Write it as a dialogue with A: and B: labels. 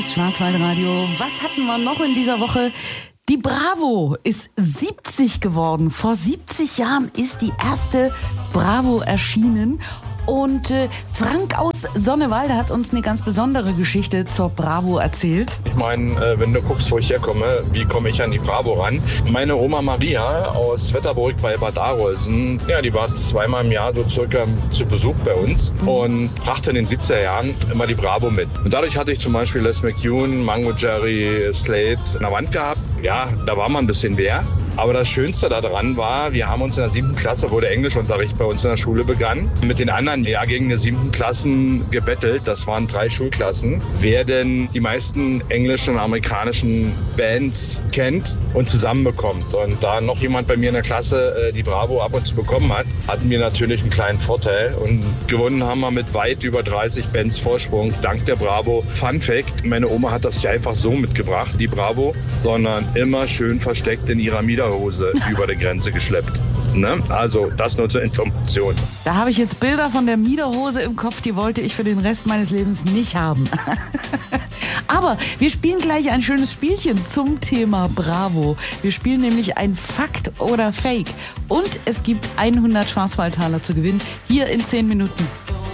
A: Schwarzwaldradio. Was hatten wir noch in dieser Woche? Die Bravo ist 70 geworden. Vor 70 Jahren ist die erste Bravo erschienen. Und Frank aus Sonnewalde hat uns eine ganz besondere Geschichte zur Bravo erzählt.
B: Ich meine, wenn du guckst, wo ich herkomme, wie komme ich an die Bravo ran? Meine Oma Maria aus Wetterburg bei Bad Arolsen, ja, die war zweimal im Jahr so circa zu Besuch bei uns und brachte in den 70er Jahren immer die Bravo mit. Und dadurch hatte ich zum Beispiel Les McCune, Mango Jerry, Slade an der Wand gehabt. Ja, da war man ein bisschen wer. Aber das Schönste daran war, wir haben uns in der 7. Klasse, wo der Englischunterricht bei uns in der Schule begann, mit den anderen Jahrgängen der 7. Klassen gebettelt. Das waren 3 Schulklassen. Wer denn die meisten englischen und amerikanischen Bands kennt und zusammenbekommt. Und da noch jemand bei mir in der Klasse die Bravo ab und zu bekommen hat, hatten wir natürlich einen kleinen Vorteil. Und gewonnen haben wir mit weit über 30 Bands Vorsprung, dank der Bravo. Fun Fact, meine Oma hat das nicht einfach so mitgebracht, die Bravo, sondern immer schön versteckt in ihrer Miederhose über die Grenze geschleppt. Ne? Also das nur zur Information.
A: Da habe ich jetzt Bilder von der Miederhose im Kopf, die wollte ich für den Rest meines Lebens nicht haben. Aber wir spielen gleich ein schönes Spielchen zum Thema Bravo. Wir spielen nämlich ein Fakt oder Fake. Und es gibt 100 Schwarzwaldtaler zu gewinnen, hier in 10 Minuten.